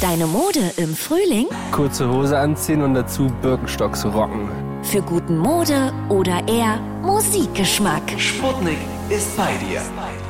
Deine Mode im Frühling? Kurze Hose anziehen und dazu Birkenstocks rocken. Für guten Mode- oder eher Musikgeschmack? Sputnik ist bei dir.